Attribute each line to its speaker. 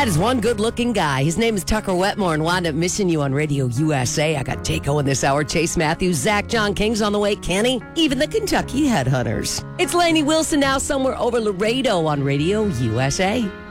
Speaker 1: That is one good-looking guy. His name is Tucker Wetmore and wound up missing you on Radio USA. I got Takeo in this hour. Chase Matthews, Zach John King's on the way. Kenny, even the Kentucky Headhunters. It's Lainey Wilson now somewhere over Laredo on Radio USA.